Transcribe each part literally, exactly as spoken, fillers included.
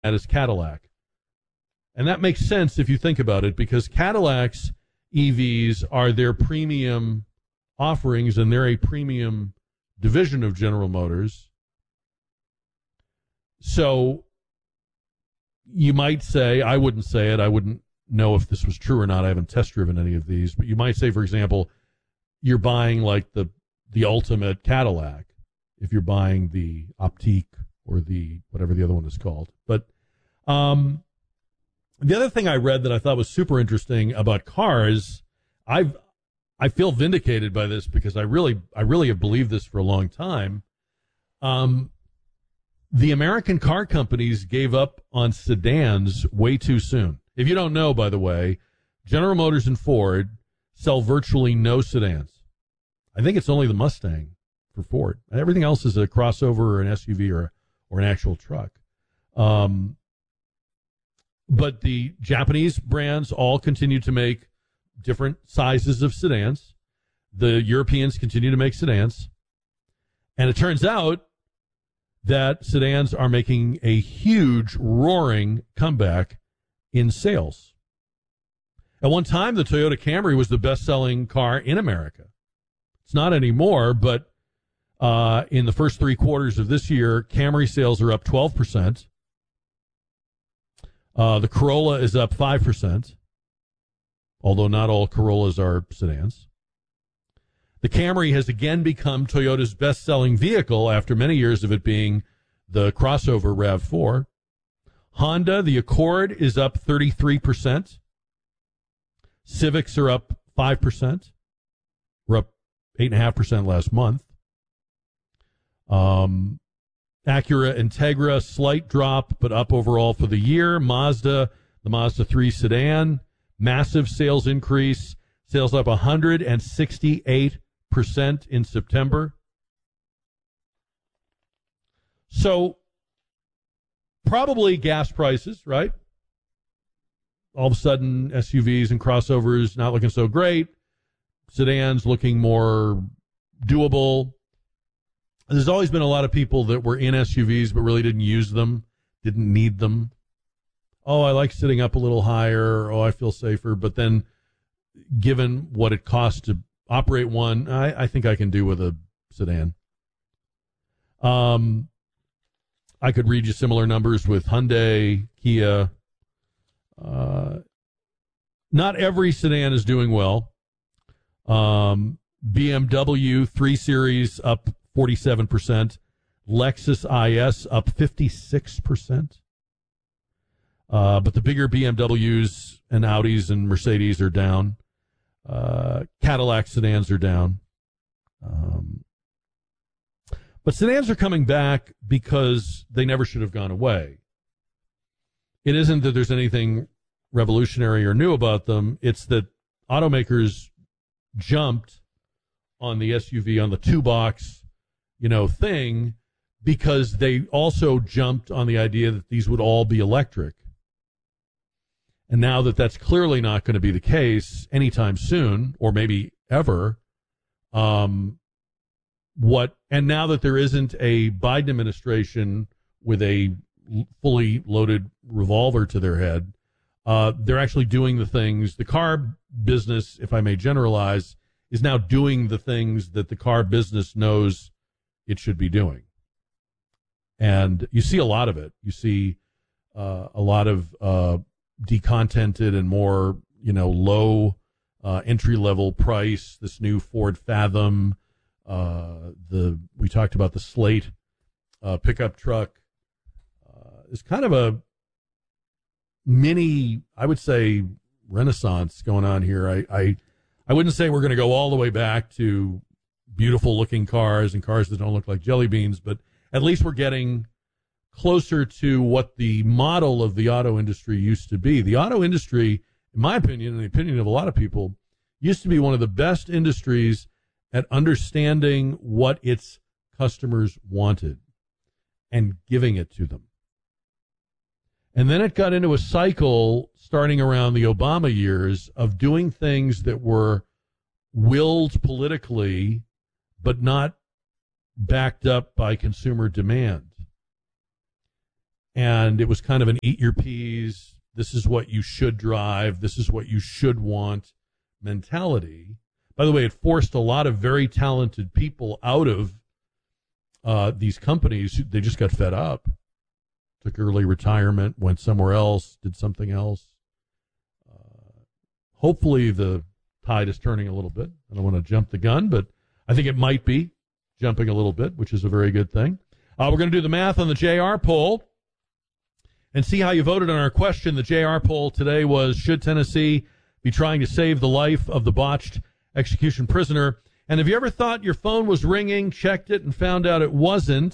that is Cadillac. And that makes sense if you think about it, because Cadillac's E Vs are their premium offerings, and they're a premium division of General Motors. So you might say, I wouldn't say it, I wouldn't know if this was true or not, I haven't test driven any of these, but you might say, for example, you're buying like the the ultimate Cadillac if you're buying the Optique or the whatever the other one is called. But um, the other thing I read that I thought was super interesting about cars, I've I feel vindicated by this because I really I really have believed this for a long time. Um, the American car companies gave up on sedans way too soon. If you don't know, by the way, General Motors and Ford sell virtually no sedans. I think it's only the Mustang for Ford. Everything else is a crossover or an S U V or or an actual truck. Um, but the Japanese brands all continue to make different sizes of sedans. The Europeans continue to make sedans. And it turns out that sedans are making a huge, roaring comeback in sales. At one time, the Toyota Camry was the best-selling car in America. It's not anymore, but uh, in the first three quarters of this year, Camry sales are up twelve percent. Uh, the Corolla is up five percent, although not all Corollas are sedans. The Camry has again become Toyota's best-selling vehicle after many years of it being the crossover RAV four. Honda, the Accord, is up thirty-three percent. Civics are up five percent. We're up eight point five percent last month. Um, Acura Integra, slight drop, but up overall for the year. Mazda, the Mazda three sedan, massive sales increase. Sales up one hundred sixty-eight percent in September. So, probably gas prices, right? All of a sudden, S U Vs and crossovers not looking so great. Sedans looking more doable. There's always been a lot of people that were in S U Vs but really didn't use them, didn't need them. Oh, I like sitting up a little higher. Oh, I feel safer. But then, given what it costs to operate one, I, I think I can do with a sedan. Um, I could read you similar numbers with Hyundai, Kia. Uh, not every sedan is doing well. Um, B M W three Series up forty-seven percent. Lexus I S up fifty-six percent. Uh, but the bigger B M Ws and Audis and Mercedes are down. Uh, Cadillac sedans are down. Um, but sedans are coming back because they never should have gone away. It isn't that there's anything revolutionary or new about them. It's that automakers jumped on the S U V, on the two-box, you know, thing, because they also jumped on the idea that these would all be electric. And now that that's clearly not going to be the case anytime soon, or maybe ever, um, what, and now that there isn't a Biden administration with a fully loaded revolver to their head, uh, they're actually doing the things, the car business, if I may generalize, is now doing the things that the car business knows it should be doing. And you see a lot of it. You see uh, a lot of uh, decontented and more, you know, low uh, entry-level price, this new Ford Fathom, uh, the we talked about the Slate uh, pickup truck. Uh, it's kind of a mini, I would say, renaissance going on here. I, I, I wouldn't say we're going to go all the way back to beautiful-looking cars and cars that don't look like jelly beans, but at least we're getting closer to what the model of the auto industry used to be. The auto industry, in my opinion, and the opinion of a lot of people, used to be one of the best industries at understanding what its customers wanted and giving it to them. And then it got into a cycle starting around the Obama years of doing things that were willed politically but not backed up by consumer demand. and it was kind of an eat your peas, this is what you should drive, this is what you should want mentality. By the way, it forced a lot of very talented people out of uh, these companies. They just got fed up, took early retirement, went somewhere else, did something else. Uh, hopefully the tide is turning a little bit. I don't want to jump the gun, but I think it might be jumping a little bit, which is a very good thing. Uh, we're going to do the math on the J R poll and see how you voted on our question. The J R poll today was, should Tennessee be trying to save the life of the botched execution prisoner? And have you ever thought your phone was ringing, checked it, and found out it wasn't?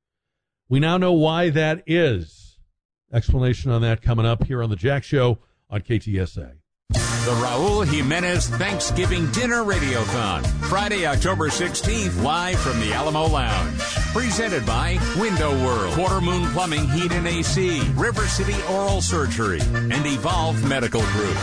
We now know why that is. Explanation on that coming up here on The Jack Show on K T S A. The Raul Jimenez Thanksgiving Dinner Radiothon, Friday, October sixteenth, live from the Alamo Lounge. Presented by Window World, Quarter Moon Plumbing, Heat and A C, River City Oral Surgery, and Evolve Medical Group.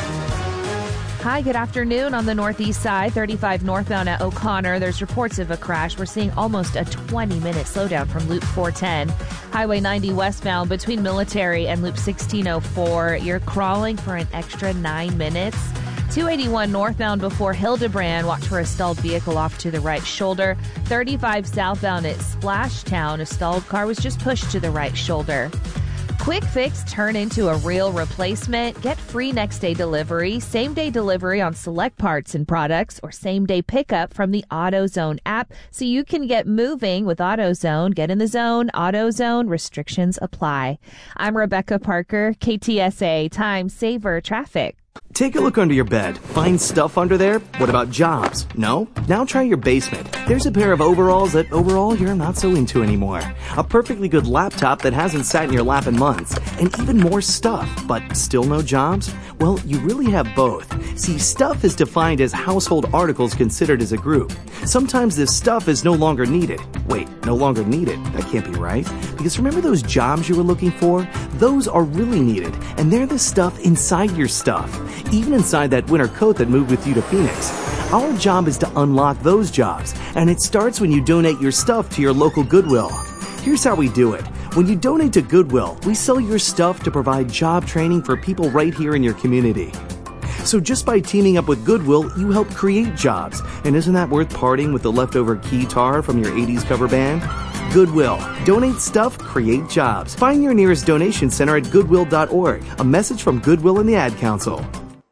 Hi, good afternoon. On the northeast side, thirty-five northbound at O'Connor, there's reports of a crash. We're seeing almost a twenty-minute slowdown from Loop four ten. Highway ninety westbound between Military and Loop sixteen oh four. You're crawling for an extra nine minutes. two eighty-one northbound before Hildebrand. Watch for a stalled vehicle off to the right shoulder. thirty-five southbound at Splashtown. A stalled car was just pushed to the right shoulder. Quick Fix turn into a real replacement. Get free next day delivery, same day delivery on select parts and products, or same day pickup from the AutoZone app so you can get moving with AutoZone. Get in the zone. AutoZone, restrictions apply. I'm Rebecca Parker, K T S A Time Saver Traffic. Take a look under your bed. Find stuff under there? What about jobs? No? Now try your basement. There's a pair of overalls that overall you're not so into anymore. A perfectly good laptop that hasn't sat in your lap in months. And even more stuff, but still no jobs? Well, you really have both. See, stuff is defined as household articles considered as a group. Sometimes this stuff is no longer needed. Wait, no longer needed? That can't be right. Because remember those jobs you were looking for? Those are really needed, and they're the stuff inside your stuff. Even inside that winter coat that moved with you to Phoenix. Our job is to unlock those jobs, and it starts when you donate your stuff to your local Goodwill. Here's how we do it. When you donate to Goodwill, we sell your stuff to provide job training for people right here in your community. So just by teaming up with Goodwill, you help create jobs. And isn't that worth parting with the leftover keytar from your eighties cover band? Goodwill. Donate stuff, create jobs. Find your nearest donation center at goodwill dot org. A message from Goodwill and the Ad Council.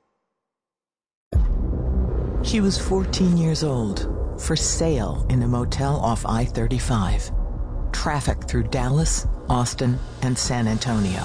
She was fourteen years old, for sale in a motel off I thirty-five. Traffic through Dallas, Austin, and San Antonio.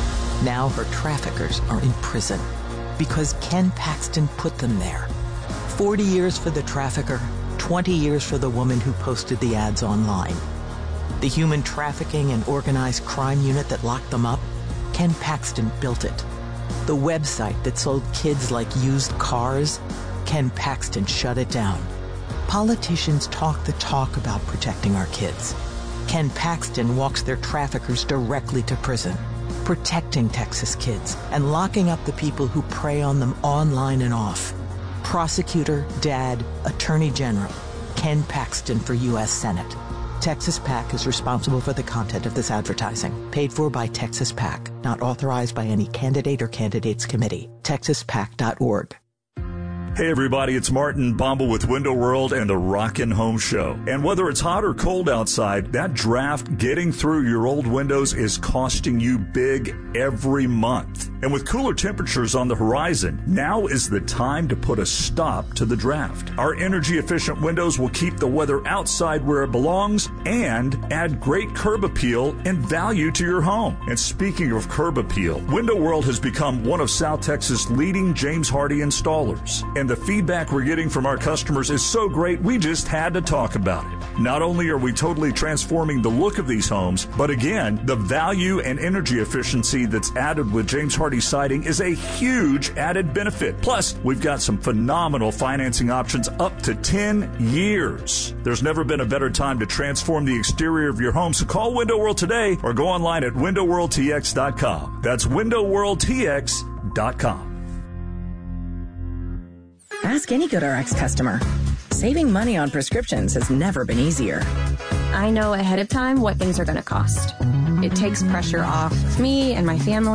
Now her traffickers are in prison because Ken Paxton put them there. forty years for the trafficker, twenty years for the woman who posted the ads online. The human trafficking and organized crime unit that locked them up, Ken Paxton built it. The website that sold kids like used cars, Ken Paxton shut it down. Politicians talk the talk about protecting our kids. Ken Paxton walks their traffickers directly to prison, protecting Texas kids and locking up the people who prey on them online and off. Prosecutor, Dad, Attorney General, Ken Paxton for U S Senate. Texas PAC is responsible for the content of this advertising. Paid for by Texas PAC. Not authorized by any candidate or candidates committee. texas pac dot org. Hey everybody, it's Martin Bombal with Window World and the Rockin' Home Show. And whether it's hot or cold outside, that draft getting through your old windows is costing you big every month. And with cooler temperatures on the horizon, now is the time to put a stop to the draft. Our energy-efficient windows will keep the weather outside where it belongs and add great curb appeal and value to your home. And speaking of curb appeal, Window World has become one of South Texas' leading James Hardie installers. And the feedback we're getting from our customers is so great, we just had to talk about it. Not only are we totally transforming the look of these homes, but again, the value and energy efficiency that's added with James Hardie siding is a huge added benefit. Plus, we've got some phenomenal financing options up to ten years. There's never been a better time to transform the exterior of your home, so call Window World today or go online at window world t x dot com. That's window world t x dot com. Ask any GoodRx customer. Saving money on prescriptions has never been easier. I know ahead of time what things are going to cost. It takes pressure off me and my family.